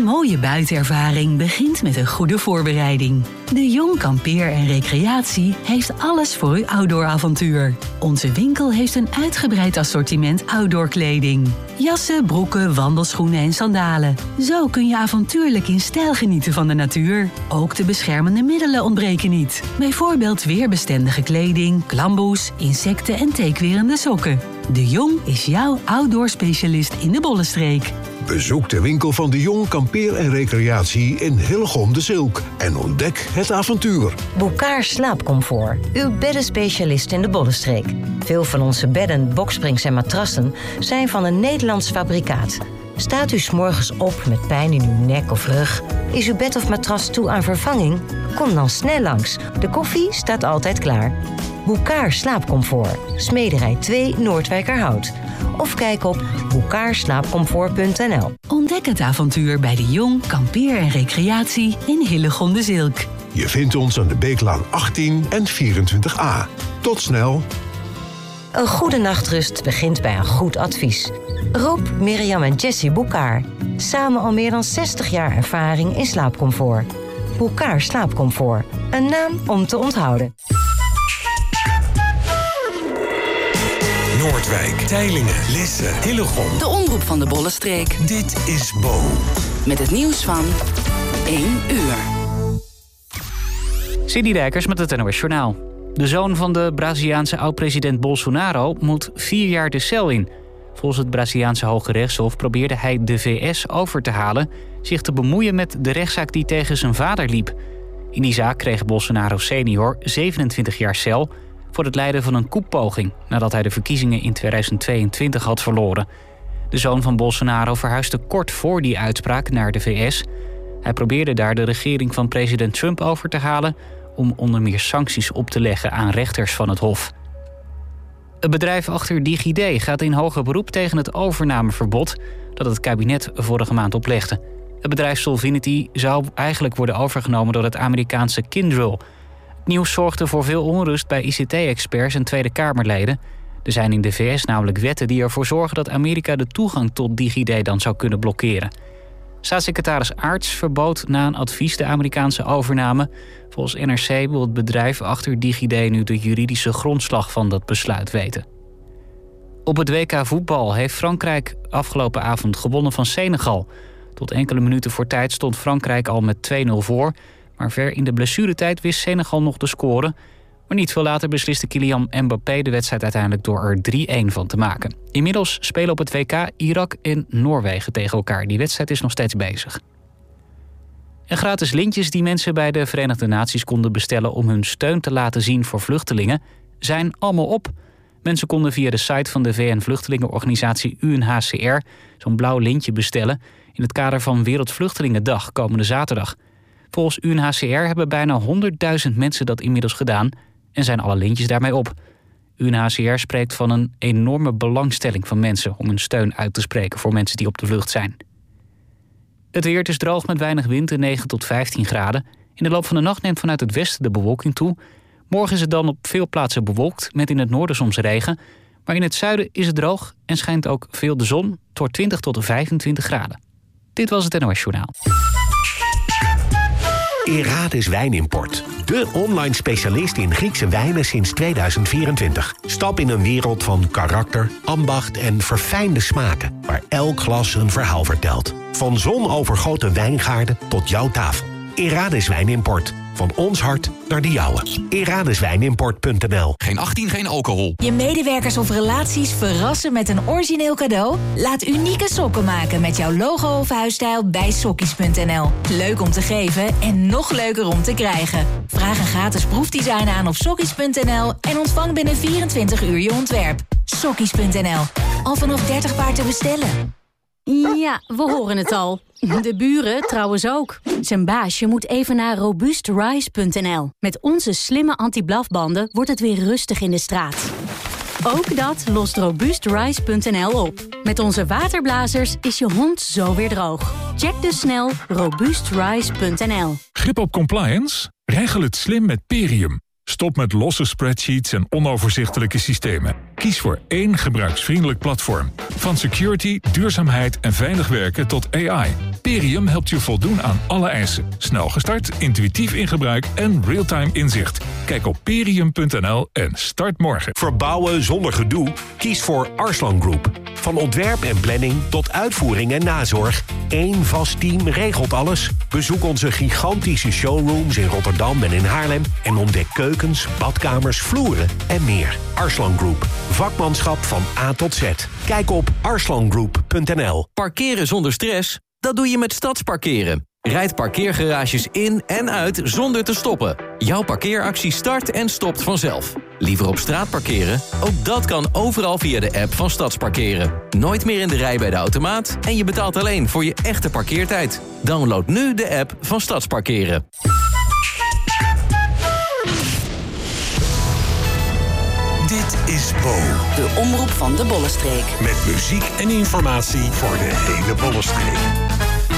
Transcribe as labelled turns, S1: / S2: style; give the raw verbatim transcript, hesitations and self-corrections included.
S1: mooie buitenervaring begint met een goede voorbereiding. De Jong Kampeer en Recreatie heeft alles voor uw outdooravontuur. Onze winkel heeft een uitgebreid assortiment outdoorkleding. Jassen, broeken, wandelschoenen en sandalen. Zo kun je avontuurlijk in stijl genieten van de natuur. Ook de beschermende middelen ontbreken niet. Bijvoorbeeld weerbestendige kleding, klamboes, insecten en teekwerende sokken. De Jong is jouw outdoor-specialist in de Bollenstreek.
S2: Bezoek de winkel van De Jong Kampeer en Recreatie in Hillegom de Zilk en ontdek het avontuur.
S3: Bouckaert Slaapcomfort, uw beddenspecialist in de Bollenstreek. Veel van onze bedden, boksprings en matrassen zijn van een Nederlands fabrikaat. Staat u 's morgens op met pijn in uw nek of rug? Is uw bed of matras toe aan vervanging? Kom dan snel langs. De koffie staat altijd klaar. Bouckaert Slaapcomfort, Smederij twee Noordwijkerhout. Of kijk op bouckaert slaapcomfort punt n l.
S1: Ontdek het avontuur bij De Jong Kampeer en Recreatie in Hillegom de Zilk.
S2: Je vindt ons aan de Beeklaan achttien en vierentwintig a. Tot snel.
S3: Een goede nachtrust begint bij een goed advies. Rob, Mirjam en Jessie Bouckaert. Samen al meer dan zestig jaar ervaring in slaapcomfort. Bouckaert Slaapcomfort. Een naam om te onthouden.
S4: Noordwijk, Teylingen, Lisse, Hillegom.
S5: De omroep van de Bollenstreek.
S4: Dit is Bo.
S5: Met het nieuws van één uur.
S6: Cindy Dijkers met het N O S Journaal. De zoon van de Braziliaanse oud-president Bolsonaro moet vier jaar de cel in. Volgens het Braziliaanse Hoge Rechtshof probeerde hij de V S over te halen zich te bemoeien met de rechtszaak die tegen zijn vader liep. In die zaak kreeg Bolsonaro senior zevenentwintig jaar cel voor het leiden van een koepoging nadat hij de verkiezingen in tweeduizend tweeëntwintig had verloren. De zoon van Bolsonaro verhuisde kort voor die uitspraak naar de V S. Hij probeerde daar de regering van president Trump over te halen om onder meer sancties op te leggen aan rechters van het Hof. Het bedrijf achter DigiD gaat in hoger beroep tegen het overnameverbod dat het kabinet vorige maand oplegde. Het bedrijf Solvinity zou eigenlijk worden overgenomen door het Amerikaanse Kyndryl. Het nieuws zorgde voor veel onrust bij I C T-experts en Tweede Kamerleden. Er zijn in de V S namelijk wetten die ervoor zorgen dat Amerika de toegang tot DigiD dan zou kunnen blokkeren. Staatssecretaris Aarts verbood na een advies de Amerikaanse overname. Volgens N R C wil het bedrijf achter DigiD nu de juridische grondslag van dat besluit weten. Op het W K voetbal heeft Frankrijk afgelopen avond gewonnen van Senegal. Tot enkele minuten voor tijd stond Frankrijk al met twee nul voor. Maar ver in de blessuretijd wist Senegal nog de score. Maar niet veel later besliste Kylian Mbappé de wedstrijd uiteindelijk door er drie-een van te maken. Inmiddels spelen op het W K Irak en Noorwegen tegen elkaar. Die wedstrijd is nog steeds bezig. En gratis lintjes die mensen bij de Verenigde Naties konden bestellen om hun steun te laten zien voor vluchtelingen, zijn allemaal op. Mensen konden via de site van de V N-vluchtelingenorganisatie U N H C R zo'n blauw lintje bestellen in het kader van Wereldvluchtelingendag komende zaterdag. Volgens U N H C R hebben bijna honderdduizend mensen dat inmiddels gedaan en zijn alle lintjes daarmee op. U N H C R spreekt van een enorme belangstelling van mensen om hun steun uit te spreken voor mensen die op de vlucht zijn. Het weer is droog met weinig wind en negen tot vijftien graden. In de loop van de nacht neemt vanuit het westen de bewolking toe. Morgen is het dan op veel plaatsen bewolkt, met in het noorden soms regen. Maar in het zuiden is het droog en schijnt ook veel de zon. Het wordt twintig tot vijfentwintig graden. Dit was het N O S Journaal.
S7: Erades Wijnimport. De online specialist in Griekse wijnen sinds tweeduizend vierentwintig. Stap in een wereld van karakter, ambacht en verfijnde smaken, waar elk glas een verhaal vertelt. Van zonovergoten wijngaarden tot jouw tafel. Erades Wijnimport. Van ons hart naar de jouwe. Erades Wijnimport punt n l.
S4: Geen achttien, geen alcohol.
S8: Je medewerkers of relaties verrassen met een origineel cadeau? Laat unieke sokken maken met jouw logo of huisstijl bij sokkies punt n l. Leuk om te geven en nog leuker om te krijgen. Vraag een gratis proefdesign aan op sokkies punt n l en ontvang binnen vierentwintig uur je ontwerp. sokkies punt n l. Al vanaf dertig paar te bestellen.
S9: Ja, we horen het al. De buren trouwens ook. Zijn baasje moet even naar robuust rise punt n l. Met onze slimme anti-blafbanden wordt het weer rustig in de straat. Ook dat lost robuust rise punt n l op. Met onze waterblazers is je hond zo weer droog. Check dus snel robuust rise punt n l.
S10: Grip op compliance? Regel het slim met Perium. Stop met losse spreadsheets en onoverzichtelijke systemen. Kies voor één gebruiksvriendelijk platform. Van security, duurzaamheid en veilig werken tot A I. Perium helpt je voldoen aan alle eisen. Snel gestart, intuïtief in gebruik en real-time inzicht. Kijk op perium punt n l en start morgen.
S7: Verbouwen zonder gedoe? Kies voor Arslan Group. Van ontwerp en planning tot uitvoering en nazorg. Eén vast team regelt alles. Bezoek onze gigantische showrooms in Rotterdam en in Haarlem en ontdek keukens, badkamers, vloeren en meer. Arslan Group. Vakmanschap van A tot Z. Kijk op arslan group punt n l.
S11: Parkeren zonder stress? Dat doe je met Stadsparkeren. Rijd parkeergarages in en uit zonder te stoppen. Jouw parkeeractie start en stopt vanzelf. Liever op straat parkeren? Ook dat kan overal via de app van Stadsparkeren. Nooit meer in de rij bij de automaat en je betaalt alleen voor je echte parkeertijd. Download nu de app van Stadsparkeren.
S4: Dit is Bo.
S5: De omroep van de Bollenstreek.
S4: Met muziek en informatie voor de hele Bollenstreek.